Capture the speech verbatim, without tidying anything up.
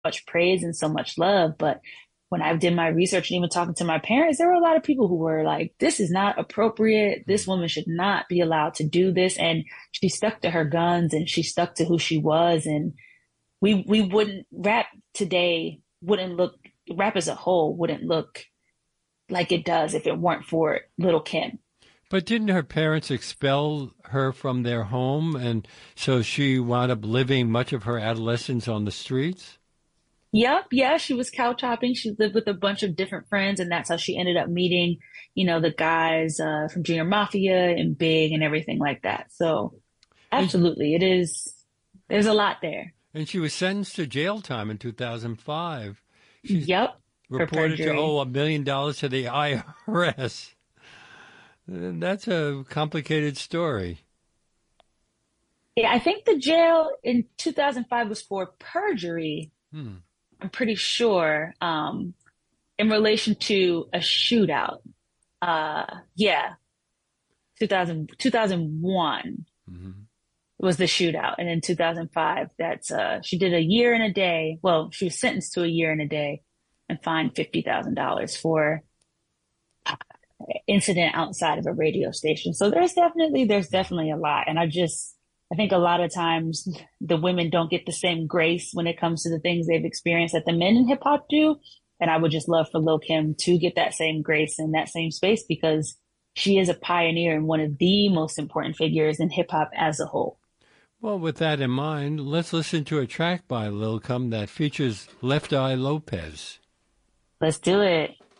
much praise and so much love. But when I did my research and even talking to my parents, there were a lot of people who were like, this is not appropriate. This woman should not be allowed to do this. And she stuck to her guns and she stuck to who she was. And we we wouldn't rap today wouldn't look rap as a whole wouldn't look like it does if it weren't for Little Kim. But didn't her parents expel her from their home, and so she wound up living much of her adolescence on the streets? Yep, yeah, she was couch hopping. She lived with a bunch of different friends, and that's how she ended up meeting, you know, the guys uh, from Junior Mafia and Big and everything like that. So, And, absolutely, it is. There's a lot there. and she was sentenced to jail time in two thousand five. She's Yep, for reported to perjury. owe a million dollars to the I R S. And that's a complicated story. Yeah, I think the jail in two thousand five was for perjury. Hmm. I'm pretty sure, um, in relation to a shootout. Uh, yeah, two thousand, two thousand one Hmm. was the shootout. And in two thousand five, that's, uh, she did a year and a day. Well, she was sentenced to a year and a day and fined fifty thousand dollars for incident outside of a radio station. So there's definitely, there's definitely a lot. And I just, I think a lot of times the women don't get the same grace when it comes to the things they've experienced that the men in hip hop do. And I would just love for Lil Kim to get that same grace in that same space because she is a pioneer and one of the most important figures in hip hop as a whole. Well, with that in mind, let's listen to a track by Lil Kim that features Left Eye Lopez. Let's do it.